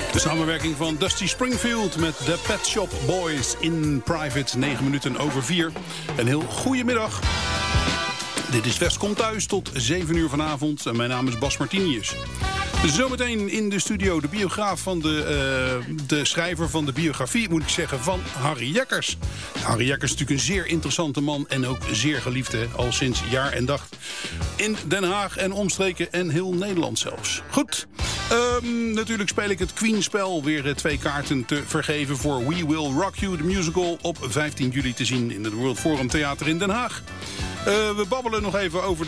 De samenwerking van Dusty Springfield met de Pet Shop Boys in Private, 9 minuten over 4. Een heel goedemiddag. Dit is West komt thuis tot 7 uur vanavond. En mijn naam is Bas Martinius. Zometeen in de studio de biograaf van de schrijver van de biografie, moet ik zeggen, van Harry Jekkers. Harry Jekkers is natuurlijk een zeer interessante man en ook zeer geliefd, al sinds jaar en dag. In Den Haag en omstreken en heel Nederland zelfs. Goed, natuurlijk speel ik het Queen-spel. Weer 2 kaarten te vergeven voor We Will Rock You, de musical, op 15 juli te zien in het World Forum Theater in Den Haag. We babbelen nog even over